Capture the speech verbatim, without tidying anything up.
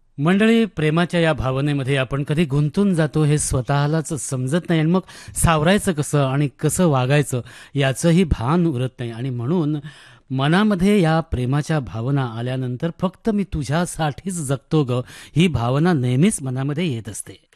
मंडळी, प्रेमाच्या या भावनेमध्ये आपण कधी गुंतून जातो हे स्वतःलाच समजत नाही आणि मग सावरायचं कसं आणि कसं वागायचं याचंही भान उरत नाही. आणि म्हणून मनामध्ये या प्रेमाच्या भावना आल्यानंतर फक्त मी तुझ्यासाठीच जगतो ग, ही भावना नेहमीच मनामध्ये येत असते.